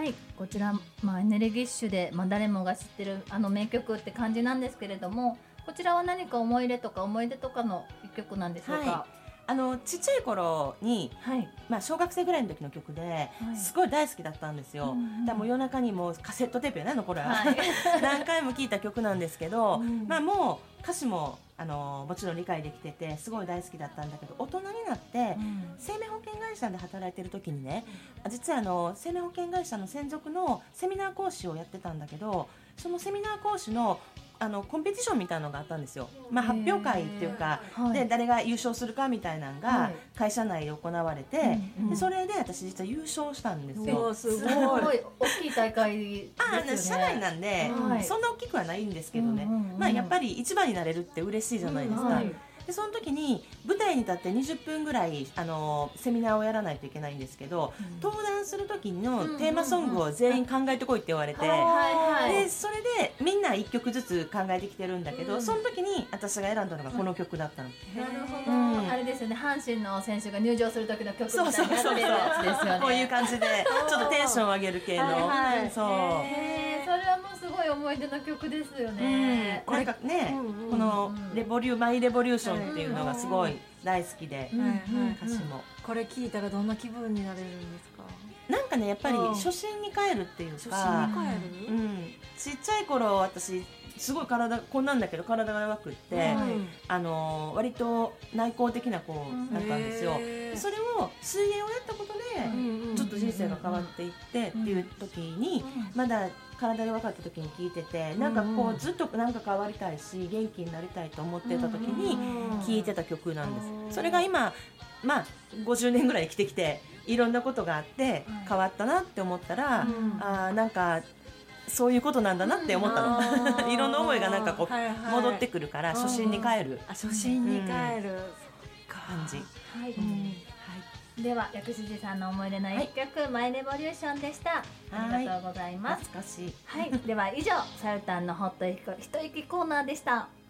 はい、こちら、エネルギッシュで、誰もが知ってる名曲って感じなんですけれども、こちらは何か思い出とかの一曲なんでしょうか？ ちっちゃい頃に、 はい、 小学生ぐらいの時の曲で、すごい大好きだったんですよ。だもう夜中にもうカセットテープやね、これは、何回も聴いた曲なんですけど、もう歌詞ももちろん理解できててすごい大好きだったんだけど、大人になって、生命保険会社で働いてる時にね、実は生命保険会社の専属のセミナー講師をやってたんだけど、そのセミナー講師のコンペティションみたいなのがあったんですよ。発表会っていうか、で誰が優勝するかみたいなのが会社内で行われて、でそれで私実は優勝したんですよ。 すごい大きい大会ですよね。 社内なんで、そんな大きくはないんですけどね、やっぱり一番になれるって嬉しいじゃないですか。でその時に舞台に立って20分ぐらいセミナーをやらないといけないんですけど、登壇する時のテーマソングを全員考えてこいって言われて、でそれでみんな1曲ずつ考えてきてるんだけど、その時に私が選んだのがこの曲だったの。 なるほど、あれですよね、阪神の選手が入場する時の曲みたいなやつですよね。 こういう感じでちょっとテンションを上げる系の、 それはもうすごい思い出の曲ですよね。 これがね、このマイレボリューションっていうのがすごい大好きで、歌詞もこれ聞いたらどんな気分になれるんですか？ なんかね、やっぱり初心に帰るっていうか、ちっちゃい頃私すごいこんなんだけど体が弱くって、割と内向的な子だったんですよ。それを水泳をやったことでちょっと人生が変わっていってっていう時に、まだ体弱かった時に聞いてて、なんかこうずっとなんか変わりたいし元気になりたいと思ってた時に聞いてた曲なんです。それが今50年ぐらい生きてきていろんなことがあって変わったなって思ったら、なんかそういうことなんだなって思ったの。いろんな思いがなんかこう戻ってくるから、初心に帰る初心に帰る感じ。 では薬師寺さんの思い出の一曲、マイレボリューションでした。ありがとうございます。 懐かしい。 では以上、さゆたんのほっと一息コーナーでした。